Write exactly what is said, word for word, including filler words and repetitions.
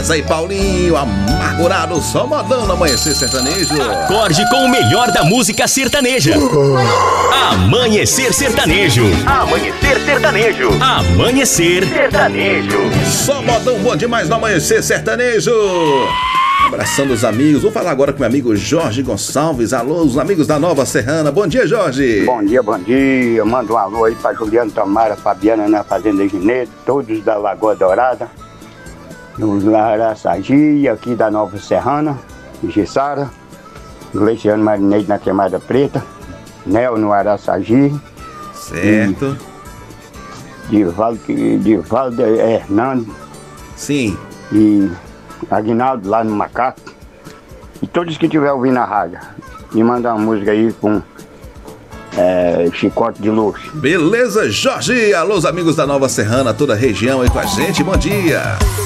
César e Paulinho, amargurado, só modão no Amanhecer Sertanejo. Acorde com o melhor da música sertaneja. Amanhecer Sertanejo. Amanhecer Sertanejo. Amanhecer Sertanejo. Só modão bom demais no Amanhecer Sertanejo. Abraçando os amigos, vou falar agora com meu amigo Jorge Gonçalves. Alô, os amigos da Nova Serrana. Bom dia, Jorge. Bom dia, bom dia. Manda um alô aí pra Juliano Tomara, Fabiana na Fazenda Gineto, todos da Lagoa Dourada, no Araçagi, aqui da Nova Serrana, Gessara, Gleiciano Marineiro na Queimada Preta, Nel no Araçagi. Certo. Divaldo, Divaldo Hernando. Sim. E Aguinaldo lá no Macaco. E todos que estiver ouvindo a rádio, me manda uma música aí com é, Chicote de Luxo. Beleza, Jorge. Alô, os amigos da Nova Serrana, toda a região aí com a gente. Bom dia.